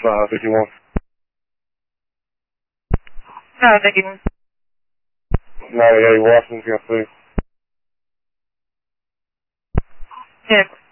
51. No, thank you. 98 Washington, see. Yeah.